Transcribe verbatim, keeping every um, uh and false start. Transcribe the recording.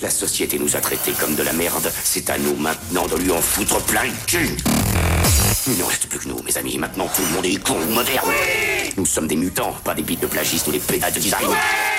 La société nous a traités comme de la merde. C'est à nous maintenant de lui en foutre plein le cul. Il ne reste plus que nous, mes amis. Maintenant, tout le monde est con ou moderne. Oui, nous sommes des mutants, pas des bites de plagistes ou des pédales de design. Ouais.